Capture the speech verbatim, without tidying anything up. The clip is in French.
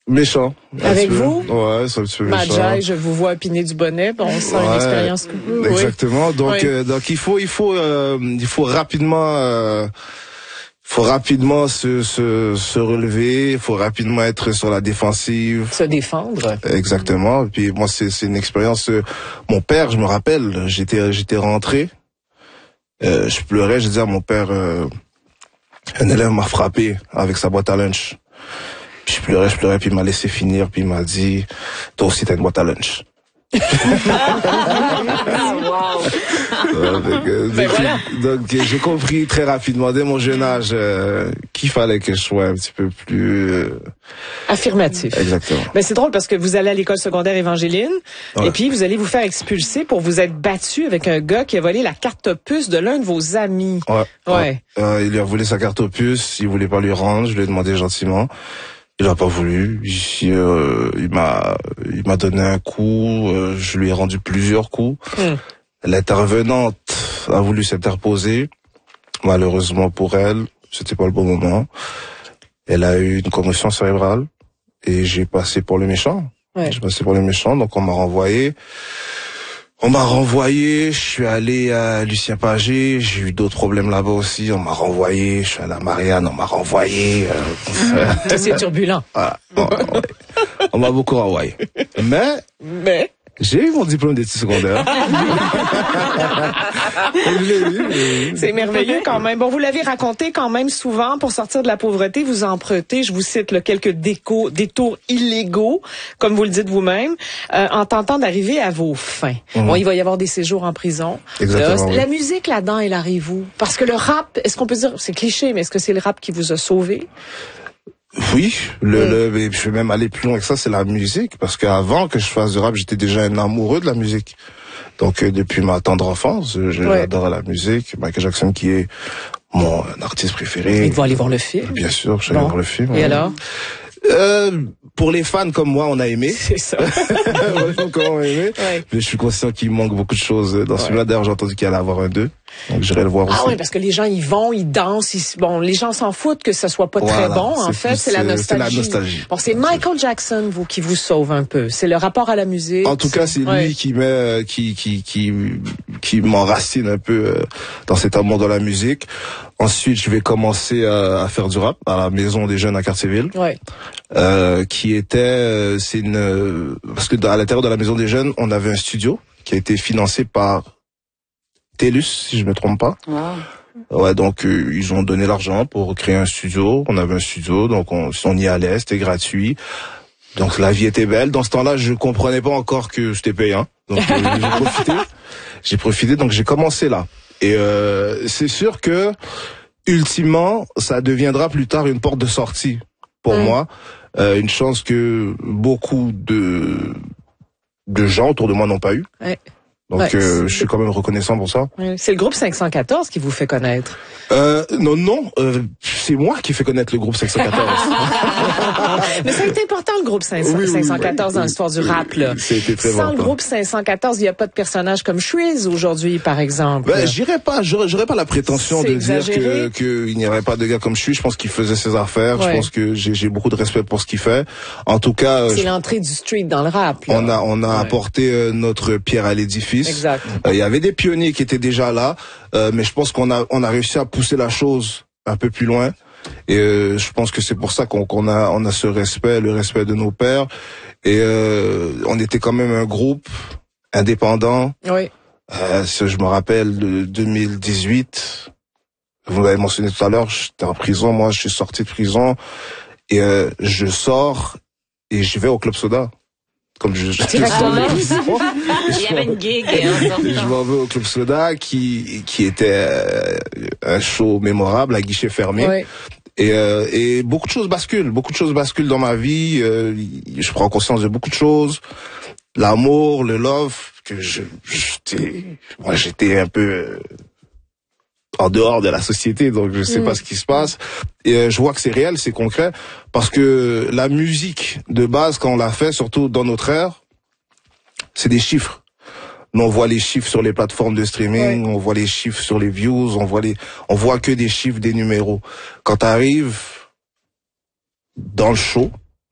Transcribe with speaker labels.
Speaker 1: Méchant.
Speaker 2: Avec vous?
Speaker 1: Ouais, c'est un petit peu méchant.
Speaker 2: Madjai, je vous vois opiner du bonnet, bon, on sent ouais, une expérience.
Speaker 1: Exactement.
Speaker 2: Oui.
Speaker 1: Donc,
Speaker 2: oui.
Speaker 1: euh, donc il faut, il faut, euh, il faut rapidement, euh, faut rapidement se, se, se relever. Il faut rapidement être sur la défensive.
Speaker 2: Se défendre.
Speaker 1: Exactement. Et puis moi, c'est, c'est une expérience. Euh, mon père, je me rappelle, j'étais, j'étais rentré. Euh, je pleurais. Je disais à mon père, euh, un élève m'a frappé avec sa boîte à lunch. Puis je pleurais, je pleurais, puis il m'a laissé finir, puis il m'a dit, toi aussi t'as une boîte à lunch.
Speaker 2: Wow.
Speaker 1: donc, euh,
Speaker 2: ben
Speaker 1: donc,
Speaker 2: voilà.
Speaker 1: donc j'ai compris très rapidement, dès mon jeune âge, euh, qu'il fallait que je sois un petit peu plus... Euh...
Speaker 2: affirmatif.
Speaker 1: Exactement.
Speaker 2: Ben c'est drôle parce que vous allez à l'école secondaire Évangéline, ouais. et puis vous allez vous faire expulser pour vous être battu avec un gars qui a volé la carte puce de l'un de vos amis.
Speaker 1: Ouais.
Speaker 2: Ouais.
Speaker 1: ouais. Euh, il lui a volé sa carte puce, il voulait pas lui rendre, je lui ai demandé gentiment. Il a pas voulu. Il, euh, il m'a, il m'a donné un coup. Euh, je lui ai rendu plusieurs coups. Mm. L'intervenante a voulu s'interposer. Malheureusement pour elle, c'était pas le bon moment. Elle a eu une commotion cérébrale et j'ai passé pour le méchant. Ouais. J'ai passé pour le méchant, donc on m'a renvoyé. On m'a renvoyé, je suis allé à Lucien Pagé, j'ai eu d'autres problèmes là-bas aussi, on m'a renvoyé, je suis allé à Marianne, on m'a renvoyé. Euh,
Speaker 2: c'est turbulent.
Speaker 1: Voilà. On, on, on m'a beaucoup renvoyé. Mais,
Speaker 2: Mais,
Speaker 1: j'ai eu mon diplôme d'études secondaires.
Speaker 2: C'est merveilleux quand même. Bon, vous l'avez raconté quand même souvent, pour sortir de la pauvreté, vous empruntez, je vous cite, là, quelques déco, détours illégaux, comme vous le dites vous-même, euh, en tentant d'arriver à vos fins. Mmh. Bon, il va y avoir des séjours en prison.
Speaker 1: Exactement,
Speaker 2: là,
Speaker 1: oui.
Speaker 2: La musique là-dedans, elle arrive où? Parce que le rap, est-ce qu'on peut dire, c'est cliché, mais est-ce que c'est le rap qui vous a sauvé?
Speaker 1: Oui, le,
Speaker 2: mmh.
Speaker 1: le, je vais même aller plus loin que ça, c'est la musique, parce qu'avant que je fasse du rap, j'étais déjà un amoureux de la musique. Donc euh, depuis ma tendre enfance, j'adore ouais. la musique. Michael Jackson qui est mon artiste préféré.
Speaker 2: Et vous allez voir le film?
Speaker 1: Bien sûr, je vais bon. voir le film.
Speaker 2: Et
Speaker 1: ouais.
Speaker 2: alors?
Speaker 1: Euh, pour les fans comme moi, on a aimé.
Speaker 2: C'est ça.
Speaker 1: Pour les fans comme on a aimé. Ouais. Mais je suis conscient qu'il manque beaucoup de choses dans ouais. ce film-là. D'ailleurs, j'ai entendu qu'il allait avoir un deux. Donc j'irai le voir aussi.
Speaker 2: Ah oui, parce que les gens ils vont, ils dansent, ils, bon, les gens s'en foutent que ce soit pas
Speaker 1: voilà,
Speaker 2: très bon. En fait, c'est la nostalgie.
Speaker 1: C'est la nostalgie.
Speaker 2: Bon, c'est Michael Jackson, vous, qui vous sauve un peu. C'est le rapport à la musique.
Speaker 1: En tout cas, c'est
Speaker 2: ouais.
Speaker 1: lui qui met, qui, qui, qui, qui m'enracine un peu dans cet amour de la musique. Ensuite, je vais commencer à, à faire du rap à la Maison des Jeunes à Cartierville.
Speaker 2: Ouais.
Speaker 1: Euh, qui était, c'est une, parce que à l'intérieur de la Maison des Jeunes, on avait un studio qui a été financé par Telus, si je me trompe pas. Wow. Ouais, donc euh, ils ont donné l'argent pour créer un studio. On avait un studio, donc on, on y allait, c'était gratuit. Donc la vie était belle. Dans ce temps-là, je comprenais pas encore que c'était payant. Donc euh, j'ai profité. J'ai profité, donc j'ai commencé là. Et euh, c'est sûr que ultimement, ça deviendra plus tard une porte de sortie pour mmh. moi. Euh, une chance que beaucoup de de gens autour de moi n'ont pas eu. Ouais. Donc ouais, euh, je suis quand même reconnaissant pour ça.
Speaker 2: C'est le groupe cinq cent quatorze qui vous fait connaître.
Speaker 1: Euh, non, non, euh, c'est moi qui fais connaître le groupe cinq cent quatorze.
Speaker 2: Mais ça a été important le groupe cinq cent, oui, oui, cinq cent quatorze oui, dans l'histoire du rap là.
Speaker 1: C'était très
Speaker 2: Sans
Speaker 1: important.
Speaker 2: Le groupe cinq cent quatorze, il n'y a pas de personnage comme Shreeze aujourd'hui, par exemple.
Speaker 1: Ben, j'irais pas, j'aurais, j'aurais pas la prétention de exagéré. dire que qu'il n'y aurait pas de gars comme Shreeze. Je pense qu'il faisait ses affaires. Ouais. Je pense que j'ai, j'ai beaucoup de respect pour ce qu'il fait. En tout cas,
Speaker 2: c'est
Speaker 1: je...
Speaker 2: l'entrée du street dans le rap. Là.
Speaker 1: On a, on a ouais. apporté euh, notre pierre à l'édifice.
Speaker 2: Exact.
Speaker 1: Euh, il y avait des pionniers qui étaient déjà là, euh, mais je pense qu'on a, on a réussi à pousser la chose un peu plus loin. Et euh, je pense que c'est pour ça qu'on, qu'on a, on a ce respect, le respect de nos pères. Et euh, on était quand même un groupe indépendant.
Speaker 2: Oui.
Speaker 1: Euh, je me rappelle de deux mille dix-huit. Vous l'avez mentionné tout à l'heure. J'étais en prison. Moi, je suis sorti de prison et euh, je sors et je vais au Club Soda. Comme je, je,
Speaker 2: je,
Speaker 3: il y avait une gig.
Speaker 1: Je m'en vais au Club Soda qui qui était un show mémorable à guichet fermé.
Speaker 2: Oui.
Speaker 1: Et, euh, et beaucoup de choses basculent, beaucoup de choses basculent dans ma vie. Euh, je prends conscience de beaucoup de choses, l'amour, le love que je, j'étais, moi j'étais un peu en dehors de la société, donc je sais mmh. pas ce qui se passe. Et euh, je vois que c'est réel, c'est concret, parce que la musique de base, quand on l'a fait, surtout dans notre ère, c'est des chiffres. Nous, on voit les chiffres sur les plateformes de streaming, ouais. on voit les chiffres sur les views, on voit les, on voit que des chiffres, des numéros. Quand t'arrives dans le show,